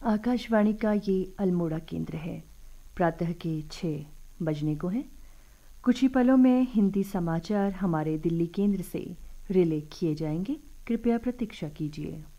आकाशवाणी का ये अल्मोड़ा केंद्र है। प्रातः के 6 बजने को हैं। कुछ ही पलों में हिंदी समाचार हमारे दिल्ली केंद्र से रिले किए जाएंगे। कृपया प्रतीक्षा कीजिए।